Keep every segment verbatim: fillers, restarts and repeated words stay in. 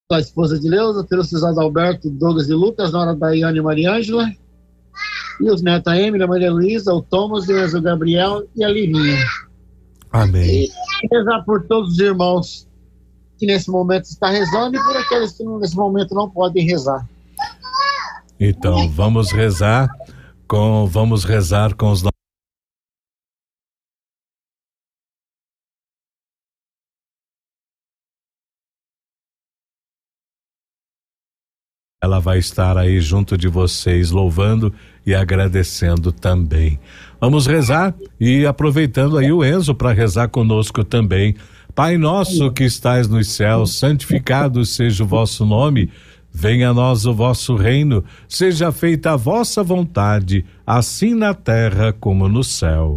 a esposa de Leusa, pelos filhos Alberto, Douglas e Lucas, nora Daiane e Mariângela, e os netos a Emília, a Maria Luísa, o Thomas, o Gabriel e a Livinha. Amém. E rezar por todos os irmãos que nesse momento está rezando e por aqueles que nesse momento não podem rezar. Então, vamos rezar com, vamos rezar com os Ela vai estar aí junto de vocês, louvando e agradecendo também. Vamos rezar e aproveitando aí o Enzo para rezar conosco também. Pai nosso que estais nos céus, santificado seja o vosso nome, venha a nós o vosso reino, seja feita a vossa vontade, assim na terra como no céu.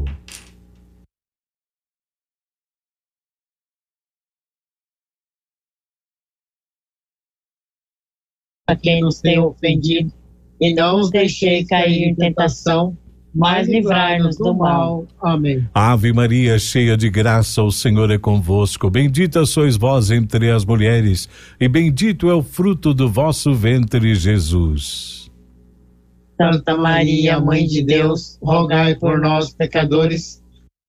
A quem nos tem ofendido, e não os deixei cair em tentação, mas livrai-nos do mal. Amém. Ave Maria, cheia de graça, o Senhor é convosco. Bendita sois vós entre as mulheres, e bendito é o fruto do vosso ventre, Jesus. Santa Maria, Mãe de Deus, rogai por nós, pecadores,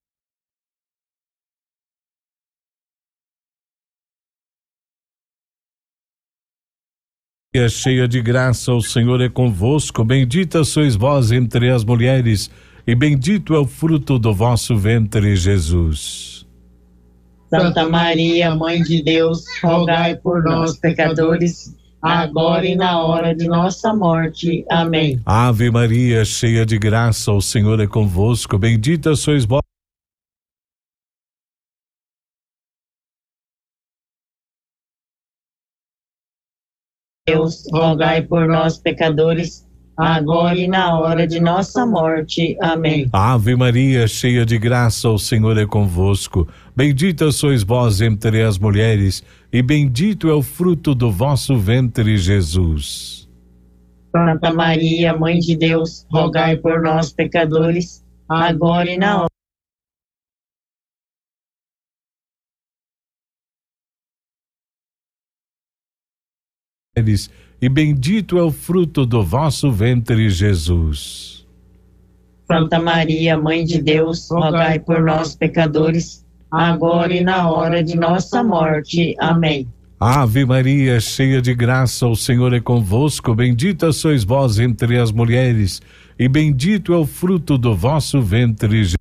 cheia de graça, o Senhor é convosco. Bendita sois vós entre as mulheres, e bendito é o fruto do vosso ventre, Jesus. Santa Maria, Mãe de Deus, rogai por nós, pecadores, agora e na hora de nossa morte. Amém. Ave Maria, cheia de graça, o Senhor é convosco. Bendita sois vós. Deus, rogai por nós, pecadores, agora e na hora de nossa morte. Amém. Ave Maria, cheia de graça, o Senhor é convosco. Bendita sois vós entre as mulheres, e bendito é o fruto do vosso ventre, Jesus. Santa Maria, Mãe de Deus, rogai por nós, pecadores, agora e na hora. E bendito é o fruto do vosso ventre, Jesus. Santa Maria, Mãe de Deus, rogai por nós, pecadores, agora e na hora de nossa morte. Amém. Ave Maria, cheia de graça, o Senhor é convosco. Bendita sois vós entre as mulheres, e bendito é o fruto do vosso ventre, Jesus.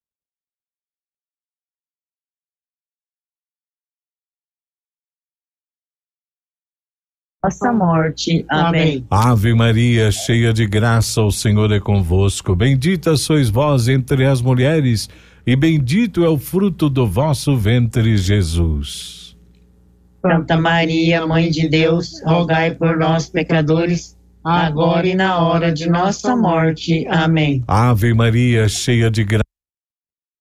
Nossa morte. Amém. Ave Maria, cheia de graça, o Senhor é convosco. Bendita sois vós entre as mulheres, e bendito é o fruto do vosso ventre, Jesus. Santa Maria, Mãe de Deus, rogai por nós, pecadores, agora e na hora de nossa morte. Amém. Ave Maria, cheia de graça,